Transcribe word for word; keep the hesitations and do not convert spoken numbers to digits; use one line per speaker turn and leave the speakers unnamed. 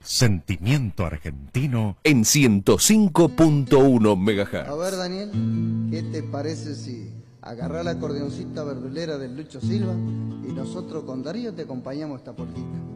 Sentimiento argentino
en ciento cinco punto uno megahertz.
A ver, Daniel, ¿qué te parece si agarrá la acordeoncita verdulera del Lucho Silva y nosotros con Darío te acompañamos esta polquita?